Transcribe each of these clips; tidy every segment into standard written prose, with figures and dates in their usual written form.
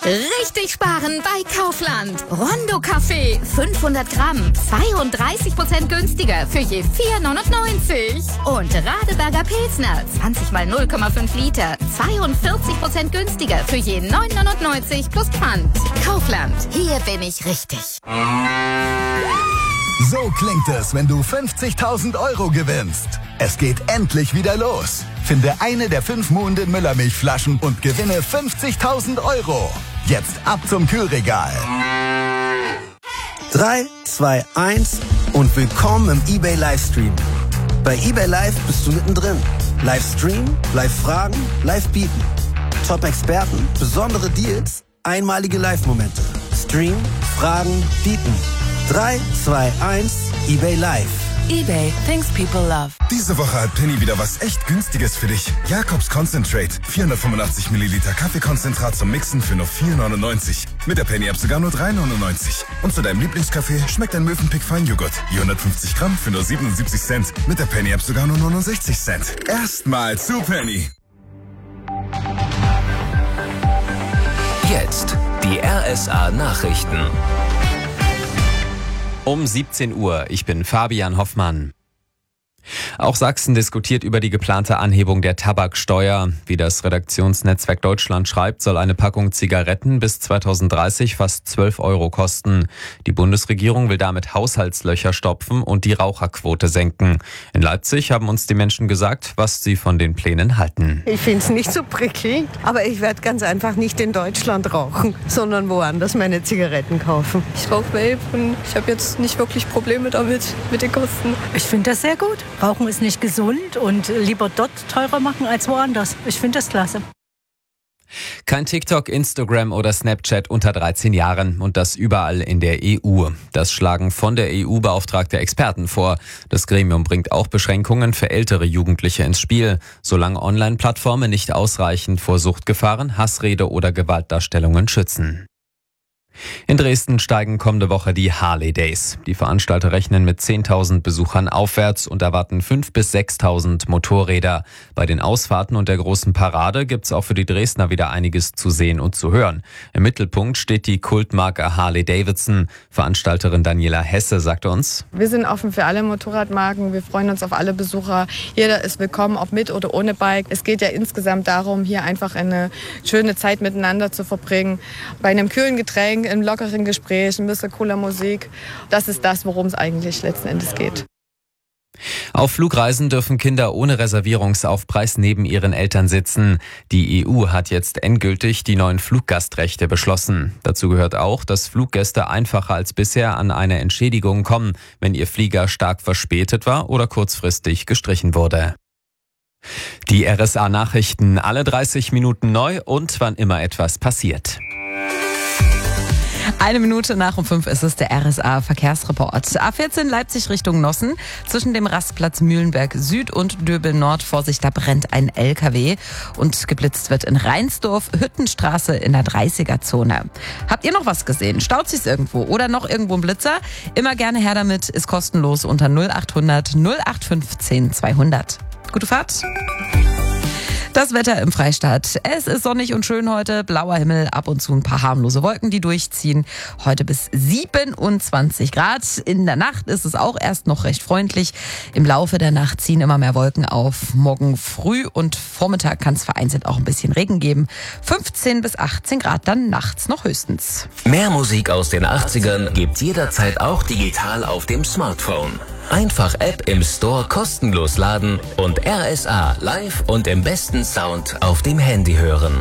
Richtig sparen bei Kaufland. Rondo Kaffee 500 Gramm, 32% günstiger für je 4,99. Und Radeberger Pilsner 20 mal 0,5 Liter, 42% günstiger für je 9,99 plus Pfand. Kaufland, hier bin ich richtig. So klingt es, wenn du 50.000 € gewinnst. Es geht endlich wieder los. Finde eine der 5 Muhnden Müllermilchflaschen und gewinne 50.000 €. Jetzt ab zum Kühlregal. 3, 2, 1 und willkommen im eBay Livestream. Bei eBay Live bist du mittendrin. Livestream, Live-Fragen, Live-Bieten. Top-Experten, besondere Deals, einmalige Live-Momente. Stream, Fragen, Bieten. 3, 2, 1, eBay Live. eBay, things people love. Diese Woche hat Penny wieder was echt Günstiges für dich. Jakobs Concentrate. 485 Milliliter Kaffeekonzentrat zum Mixen für nur 4,99. Mit der Penny-App sogar nur 3,99. Und zu deinem Lieblingskaffee schmeckt ein Mövenpick Feinjoghurt. Je 150 Gramm für nur 77 Cent. Mit der Penny-App sogar nur 69 Cent. Erstmal zu Penny. Jetzt die RSA-Nachrichten. Um 17 Uhr, ich bin Fabian Hoffmann. Auch Sachsen diskutiert über die geplante Anhebung der Tabaksteuer. Wie das Redaktionsnetzwerk Deutschland schreibt, soll eine Packung Zigaretten bis 2030 fast 12 € kosten. Die Bundesregierung will damit Haushaltslöcher stopfen und die Raucherquote senken. In Leipzig haben uns die Menschen gesagt, was sie von den Plänen halten. Ich finde es nicht so prickelnd, aber ich werde ganz einfach nicht in Deutschland rauchen, sondern woanders meine Zigaretten kaufen. Ich rauche Vape und ich habe jetzt nicht wirklich Probleme damit, mit den Kosten. Ich finde das sehr gut. Rauchen ist nicht gesund und lieber dort teurer machen als woanders. Ich finde das klasse. Kein TikTok, Instagram oder Snapchat unter 13 Jahren und das überall in der EU. Das schlagen von der EU beauftragte Experten vor. Das Gremium bringt auch Beschränkungen für ältere Jugendliche ins Spiel, solange Online-Plattformen nicht ausreichend vor Suchtgefahren, Hassrede oder Gewaltdarstellungen schützen. In Dresden steigen kommende Woche die Harley Days. Die Veranstalter rechnen mit 10.000 Besuchern aufwärts und erwarten 5.000 bis 6.000 Motorräder. Bei den Ausfahrten und der großen Parade gibt's auch für die Dresdner wieder einiges zu sehen und zu hören. Im Mittelpunkt steht die Kultmarke Harley Davidson. Veranstalterin Daniela Hesse sagte uns: Wir sind offen für alle Motorradmarken. Wir freuen uns auf alle Besucher. Jeder ist willkommen, ob mit oder ohne Bike. Es geht ja insgesamt darum, hier einfach eine schöne Zeit miteinander zu verbringen. Bei einem kühlen Getränk, im lockeren Gespräch, ein bisschen cooler Musik. Das ist das, worum es eigentlich letzten Endes geht. Auf Flugreisen dürfen Kinder ohne Reservierungsaufpreis neben ihren Eltern sitzen. Die EU hat jetzt endgültig die neuen Fluggastrechte beschlossen. Dazu gehört auch, dass Fluggäste einfacher als bisher an eine Entschädigung kommen, wenn ihr Flieger stark verspätet war oder kurzfristig gestrichen wurde. Die RSA-Nachrichten alle 30 Minuten neu und wann immer etwas passiert. 1 Minute nach um 5 ist es der RSA-Verkehrsreport. A14 Leipzig Richtung Nossen. Zwischen dem Rastplatz Mühlenberg Süd und Döbel Nord. Vorsicht, da brennt ein LKW. Und geblitzt wird in Rheinsdorf, Hüttenstraße in der 30er-Zone. Habt ihr noch was gesehen? Staut sich's irgendwo? Oder noch irgendwo ein Blitzer? Immer gerne her damit. Ist kostenlos unter 0800 0815 200. Gute Fahrt. Das Wetter im Freistaat. Es ist sonnig und schön heute, blauer Himmel, ab und zu ein paar harmlose Wolken, die durchziehen. Heute bis 27 Grad. In der Nacht ist es auch erst noch recht freundlich. Im Laufe der Nacht ziehen immer mehr Wolken auf. Morgen früh und Vormittag kann es vereinzelt auch ein bisschen Regen geben. 15 bis 18 Grad dann nachts noch höchstens. Mehr Musik aus den 80ern gibt's jederzeit auch digital auf dem Smartphone. Einfach App im Store kostenlos laden und RSA live und im besten Sound auf dem Handy hören.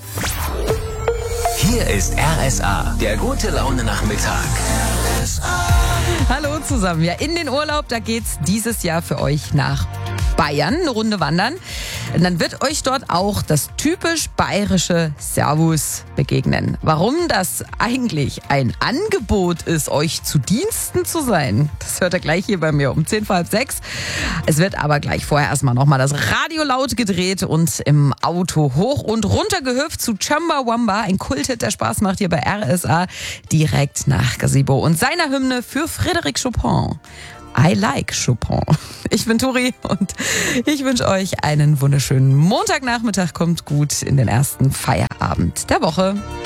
Hier ist RSA, der gute Laune Nachmittag. Hallo zusammen. Ja, in den Urlaub, da geht's dieses Jahr für euch nach Bayern, eine Runde wandern. Und dann wird euch dort auch das typisch bayerische Servus begegnen. Warum das eigentlich ein Angebot ist, euch zu Diensten zu sein, das hört ihr gleich hier bei mir um 5:10. Es wird aber gleich vorher erstmal nochmal das Radio laut gedreht und im Auto hoch und runter gehüpft zu Chumbawamba, ein Kulthit, der Spaß macht hier bei RSA, direkt nach Gazebo und seiner Hymne für Frédéric Chopin. I like Chopin. Ich bin Turi und ich wünsche euch einen wunderschönen Montagnachmittag. Kommt gut in den ersten Feierabend der Woche.